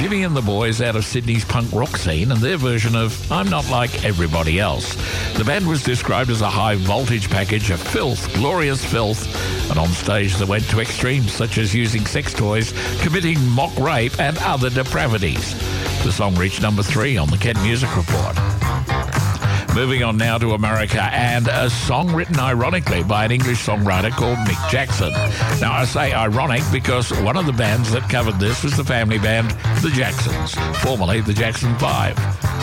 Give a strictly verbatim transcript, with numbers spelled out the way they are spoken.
Timmy and the Boys out of Sydney's punk rock scene and their version of I'm Not Like Everybody Else. The band was described as a high-voltage package of filth, glorious filth, and on stage they went to extremes such as using sex toys, committing mock rape, and other depravities. The song reached number three on the Kent Music Report. Moving on now to America, and a song written ironically by an English songwriter called Mick Jackson. Now, I say ironic because one of the bands that covered this was the family band The Jacksons, formerly the Jackson Five.